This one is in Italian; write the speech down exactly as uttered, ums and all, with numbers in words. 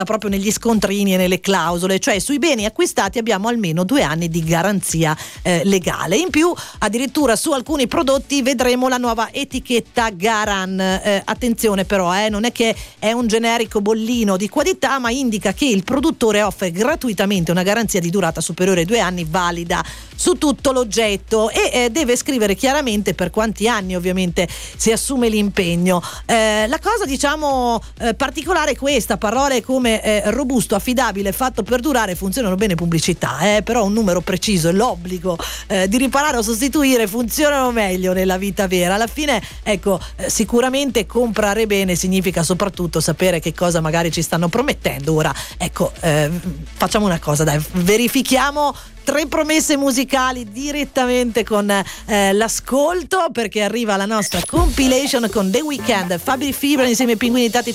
proprio negli scontrini e nelle clausole, cioè sui beni acquistati abbiamo almeno due anni di garanzia eh, legale. In più addirittura su alcuni prodotti vedremo la nuova etichetta Garan. Eh, attenzione però, eh, non è che è un generico bollino di qualità, ma indica che il produttore offre gratuitamente una garanzia di durata superiore ai due anni valida su tutto l'oggetto e eh, deve scrivere chiaramente per quanti anni ovviamente si assume l'impegno. Eh, la cosa diciamo eh, particolare è questa: parole come eh, robusto, affidabile, fatto per durare funzionano bene pubblicità, eh, però un numero preciso e l'obbligo eh, di riparare o sostituire funzionano meglio nella vita vera. Alla fine ecco, eh, sicuramente comprare bene significa soprattutto sapere che cosa magari ci stanno promettendo. Ora ecco, eh, facciamo una cosa, dai, verifichiamo tre promesse musicali direttamente con eh, l'ascolto, perché arriva la nostra compilation con The Weeknd, Fabri Fibra insieme ai Pinguini Tattici